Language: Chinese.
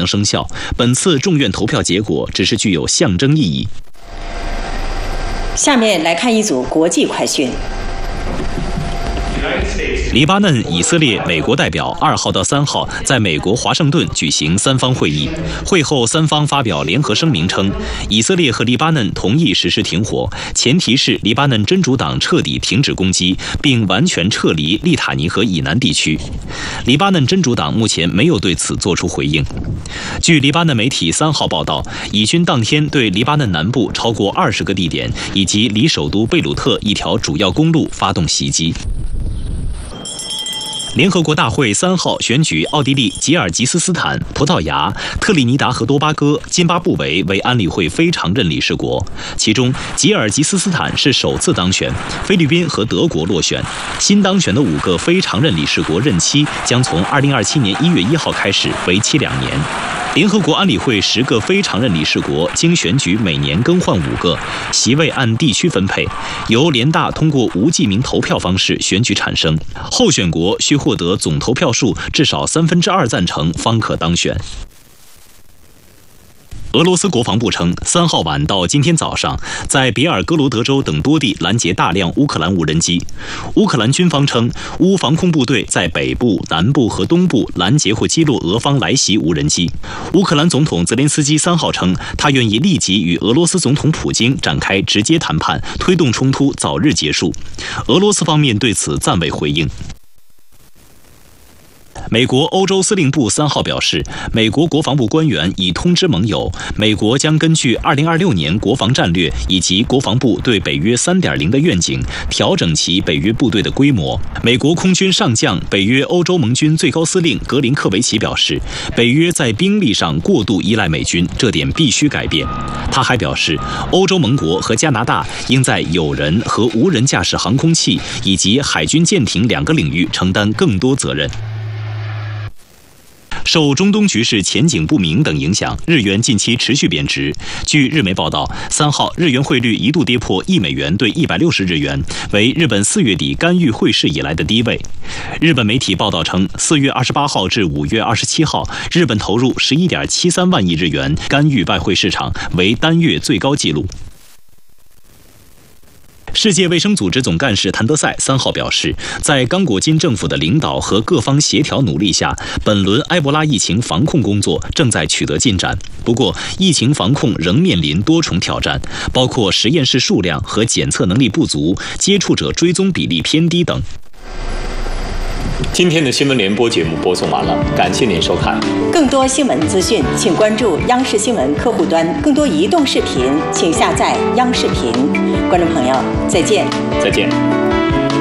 生效。本次众院投票结果只是具有象征意义。 下面来看一组国际快讯。 黎巴嫩、以色列、美国代表2号到3号在美国华盛顿举行3方会议。会后，3方发表联合声明称，以色列和黎巴嫩同意实施停火，前提是黎巴嫩真主党彻底停止攻击，并完全撤离利塔尼河以南地区。黎巴嫩真主党目前没有对此作出回应。据黎巴嫩媒体3号报道，以军当天对黎巴嫩南部超过20个地点以及离首都贝鲁特一条主要公路发动袭击。联合国大会3号选举奥地利、吉尔吉斯斯坦、葡萄牙、特立尼达和多巴哥、津巴布韦为安理会非常任理事国，其中吉尔吉斯斯坦是首次当选，菲律宾和德国落选。新当选的5个非常任理事国任期将从2027年1月1号开始，为期2年。联合国安理会10个非常任理事国经选举每年更换5个，席位按地区分配，由联大通过无记名投票方式选举产生。候选国需获得总投票数至少2/3赞成方可当选。俄罗斯国防部称，3号晚到今天早上，在别尔哥罗德州等多地拦截大量乌克兰无人机。乌克兰军方称，乌防空部队在北部、南部和东部拦截或击落俄方来袭无人机。乌克兰总统泽连斯基3号称，他愿意立即与俄罗斯总统普京展开直接谈判，推动冲突早日结束。俄罗斯方面对此暂未回应。美国欧洲司令部3号表示，美国国防部官员已通知盟友，美国将根据2026年国防战略以及国防部对北约 3.0 的愿景，调整其北约部队的规模。美国空军上将、北约欧洲盟军最高司令格林科维奇表示，北约在兵力上过度依赖美军，这点必须改变。他还表示，欧洲盟国和加拿大应在有人和无人驾驶航空器以及海军舰艇2个领域承担更多责任。受中东局势前景不明等影响，日元近期持续贬值。据日媒报道，3号日元汇率一度跌破1美元兑160日元，为日本4月底干预汇市以来的低位。日本媒体报道称，4月28号至5月27号，日本投入11.73万亿日元干预外汇市场，为单月最高纪录。世界卫生组织总干事谭德赛3号表示，在刚果金政府的领导和各方协调努力下，本轮埃博拉疫情防控工作正在取得进展。不过，疫情防控仍面临多重挑战，包括实验室数量和检测能力不足、接触者追踪比例偏低等。 今天的新闻联播节目播送完了，感谢您收看。 更多新闻资讯，请关注央视新闻客户端。更多移动视频，请下载央视频。观众朋友，再见。 再见。